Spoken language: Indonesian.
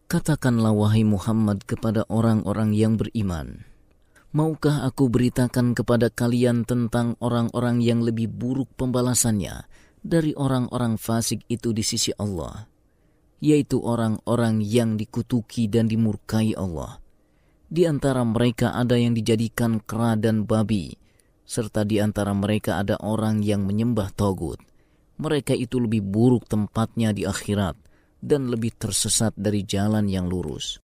Katakanlah wahai Muhammad kepada orang-orang yang beriman, maukah aku beritakan kepada kalian tentang orang-orang yang lebih buruk pembalasannya dari orang-orang fasik itu di sisi Allah, yaitu orang-orang yang dikutuki dan dimurkai Allah. Di antara mereka ada yang dijadikan kera dan babi, serta di antara mereka ada orang yang menyembah tagut. Mereka itu lebih buruk tempatnya di akhirat dan lebih tersesat dari jalan yang lurus.